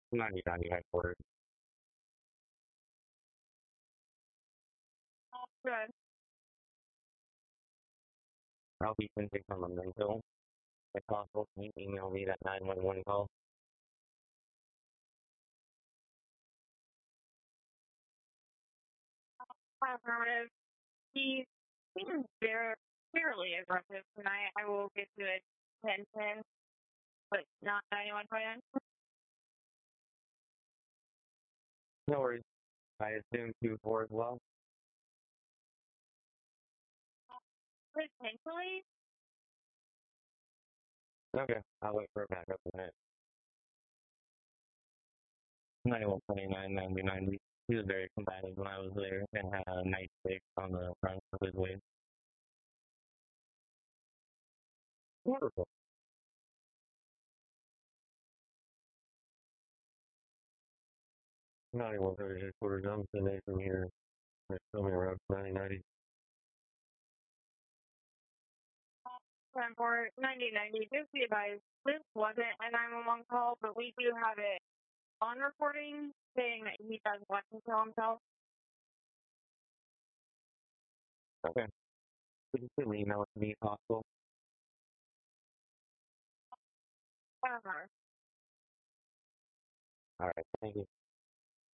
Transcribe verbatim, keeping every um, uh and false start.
ninety ninety headquarters. Oh, good. I'll be sending from Memento. If possible, can you email me that nine one one call? Affirmative. He's seems very fairly aggressive tonight. I will get to it ten ten, but not ninety-one point nine. No worries. I assume two four as well. Potentially. Okay, I'll wait for a backup in a minute. ninety-one twenty-nine ninety ninety. He was very combative when I was there and had a nice stick on the front of his waist. Wonderful. ninety-one thirty headquarters. I'm sending from here. They're filming around ninety ninety. Time for ninety ninety. Just be advised, this wasn't a nine one one call, but we do have it on recording saying that he does want to kill himself. Okay. Could you still email it to me if possible? Uh-huh. All right. Thank you.